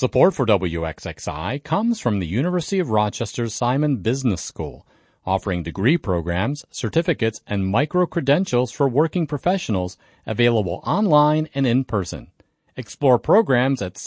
Support for WXXI comes from the University of Rochester's Simon Business School, offering degree programs, certificates, and micro-credentials for working professionals available online and in person. Explore programs at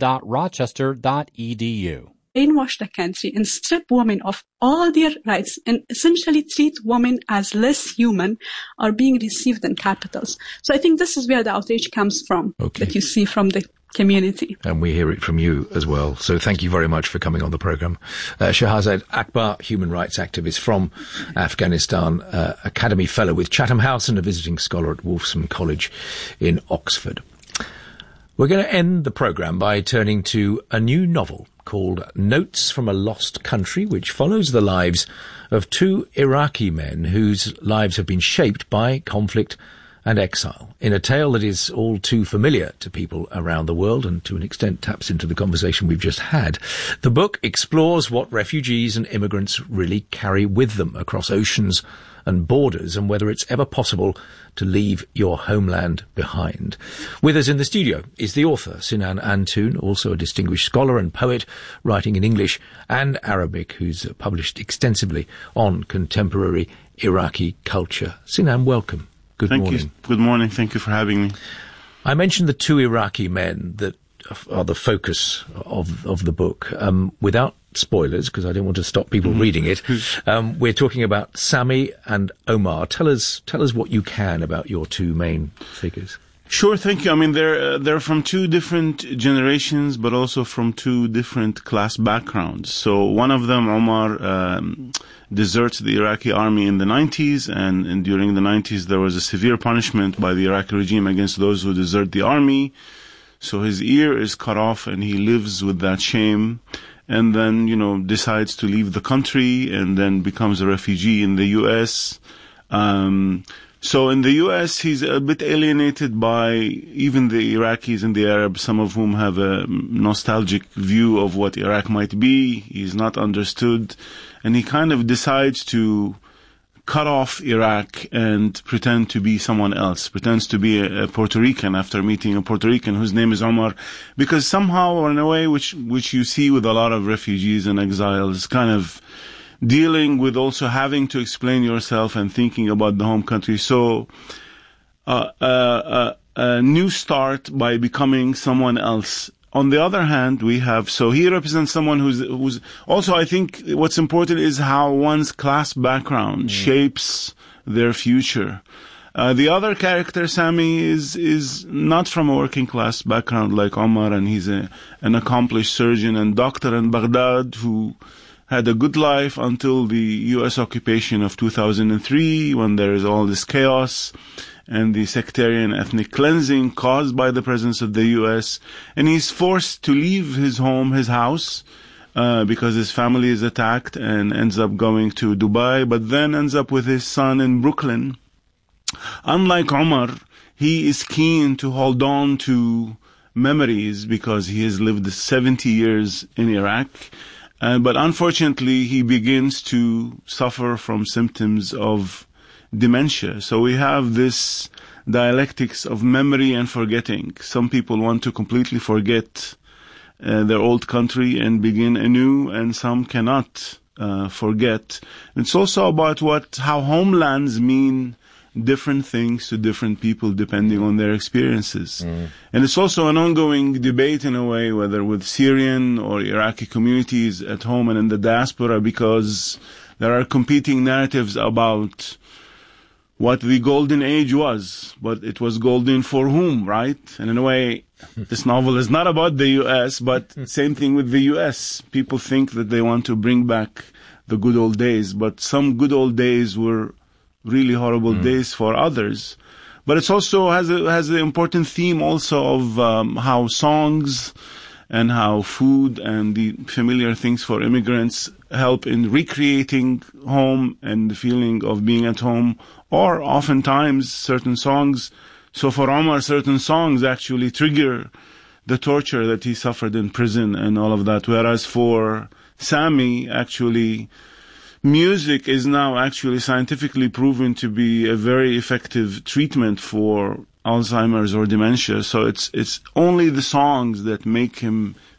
simon.rochester.edu. Brainwash the country and strip women of all their rights and essentially treat women as less human are being received in capitals. So I think this is where the outrage comes from, that you see from the community. And we hear it from you as well. So thank you very much for coming on the programme. Shahzad Akbar, human rights activist from Afghanistan, Academy Fellow with Chatham House and a visiting scholar at Wolfson College in Oxford. We're going to end the programme by turning to a new novel called Notes from a Lost Country, which follows the lives of two Iraqi men whose lives have been shaped by conflict and exile, in a tale that is all too familiar to people around the world and to an extent taps into the conversation we've just had. The book explores what refugees and immigrants really carry with them across oceans and borders, and whether it's ever possible to leave your homeland behind. With us in the studio is the author, Sinan Antoon, also a distinguished scholar and poet, writing in English and Arabic, who's published extensively on contemporary Iraqi culture. Sinan, welcome. Good morning. Thank you. Good morning. Thank you for having me. I mentioned the two Iraqi men that are the focus of the book. Without spoilers, because I don't want to stop people reading it, we're talking about Sami and Omar. Tell us what you can about your two main figures. Sure, thank you. I mean, they're from two different generations, but also from two different class backgrounds. So one of them, Omar, deserts the Iraqi army in the 90s, and during the 90s there was a severe punishment by the Iraqi regime against those who desert the army. So his ear is cut off, and he lives with that shame, and then, decides to leave the country, and then becomes a refugee in the U.S. So in the U.S., he's a bit alienated by even the Iraqis and the Arabs, some of whom have a nostalgic view of what Iraq might be. He's not understood, and he kind of decides to cut off Iraq and pretend to be someone else, pretends to be a Puerto Rican after meeting a Puerto Rican whose name is Omar, because somehow or in a way which you see with a lot of refugees and exiles, kind of dealing with also having to explain yourself and thinking about the home country. So a new start by becoming someone else. On the other hand, so he represents someone who's also, I think what's important is how one's class background shapes their future. The other character, Sami, is not from a working class background like Omar, and he's an accomplished surgeon and doctor in Baghdad who had a good life until the U.S. occupation of 2003, when there is all this chaos and the sectarian ethnic cleansing caused by the presence of the U.S. And he's forced to leave his home, his house, because his family is attacked, and ends up going to Dubai, but then ends up with his son in Brooklyn. Unlike Omar, he is keen to hold on to memories because he has lived 70 years in Iraq. But unfortunately, he begins to suffer from symptoms of dementia. So we have this dialectics of memory and forgetting. Some people want to completely forget their old country and begin anew, and some cannot forget. It's also about how homelands mean different things to different people depending on their experiences. And it's also an ongoing debate in a way, whether with Syrian or Iraqi communities at home and in the diaspora, because there are competing narratives about what the golden age was, but it was golden for whom, right? And in a way, this novel is not about the U.S., but same thing with the U.S. People think that they want to bring back the good old days, but some good old days were really horrible days for others. But it's also has the important theme also of how songs and how food and the familiar things for immigrants help in recreating home and the feeling of being at home, or oftentimes certain songs. So for Omar, certain songs actually trigger the torture that he suffered in prison and all of that, whereas for Sami, actually, music is now actually scientifically proven to be a very effective treatment for Alzheimer's or dementia. So it's only the songs that make him